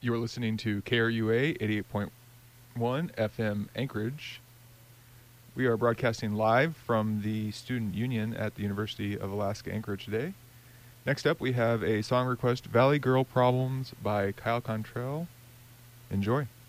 You are listening to KRUA 88.1 FM Anchorage. We are broadcasting live from the Student Union at the University of Alaska Anchorage today. Next up, we have a song request, Valley Girl Problems by Kyle Contrell. Enjoy.